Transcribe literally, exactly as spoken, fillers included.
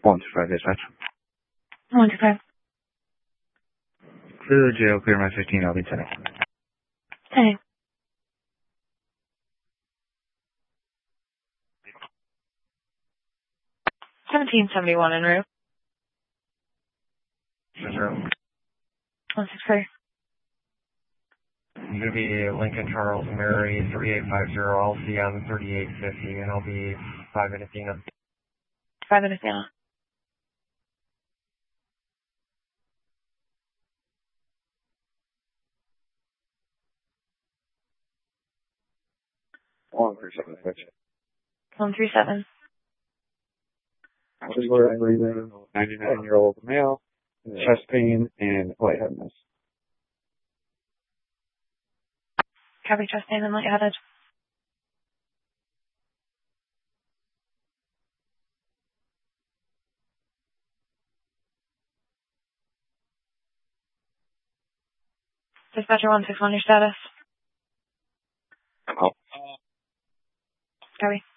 one two five dispatch. one two five. Clear the jail, clear my fifteen, I'll be ten. ten. seventeen seventy-one en route. Zero. one six three. I'm going to be Lincoln Charles Mary three eight five zero. I'll see on thirty-eight fifty, and I'll be five in Athena. five in Athena. one three seven, switch. one three seven. Whistler, breathing, ninety-nine-year-old male, chest pain, and lightheadedness. Copy, chest pain and lightheaded. Dispatcher one six one, your status. Oh. Copy.